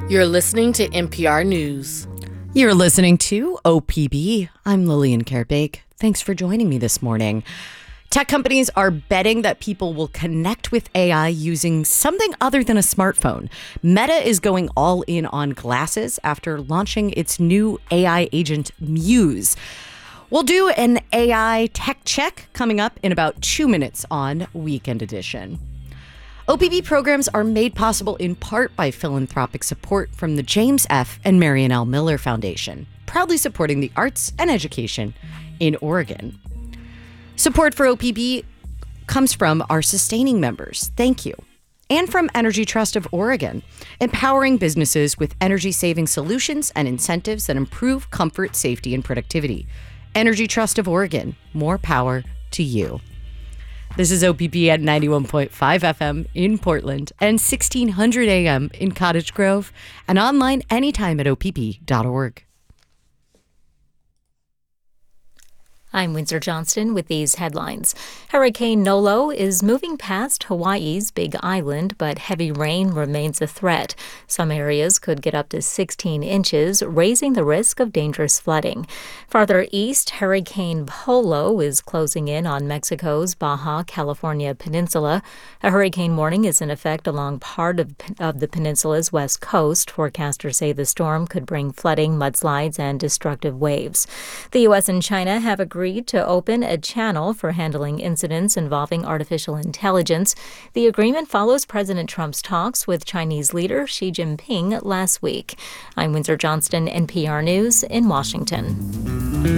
You're listening to NPR News. You're listening to OPB. I'm Lillian Kerbake. Thanks for joining me this morning. Tech companies are betting that people will connect with AI using something other than a smartphone. Meta is going all in on glasses after launching its new AI agent, Muse. We'll do an AI tech check coming up in about 2 minutes on Weekend Edition. OPB programs are made possible in part by philanthropic support from the James F. and Marion L. Miller Foundation, proudly supporting the arts and education in Oregon. Support for OPB comes from our sustaining members. Thank you. And from Energy Trust of Oregon, empowering businesses with energy-saving solutions and incentives that improve comfort, safety, and productivity. Energy Trust of Oregon, more power to you. This is OPB at 91.5 FM in Portland and 1600 AM in Cottage Grove, and online anytime at opb.org. I'm Windsor Johnston with these headlines. Hurricane Nolo is moving past Hawaii's Big Island, but heavy rain remains a threat. Some areas could get up to 16 inches, raising the risk of dangerous flooding. Farther east, Hurricane Polo is closing in on Mexico's Baja California peninsula. A hurricane warning is in effect along part of the peninsula's west coast. Forecasters say the storm could bring flooding, mudslides, and destructive waves. The U.S. and China have agreed to open a channel for handling incidents involving artificial intelligence. The agreement follows President Trump's talks with Chinese leader Xi Jinping last week. I'm Windsor Johnston, NPR News in Washington.